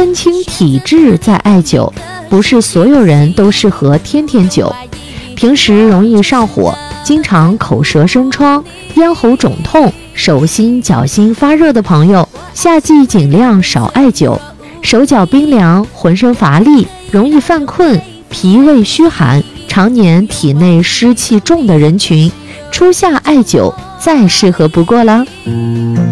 分清体质再艾灸，不是所有人都适合天天灸。平时容易上火，经常口舌生疮、咽喉肿痛、手心脚心发热的朋友，夏季尽量少艾灸。手脚冰凉、浑身乏力、容易犯困、脾胃虚寒、常年体内湿气重的人群，初夏艾灸再适合不过了。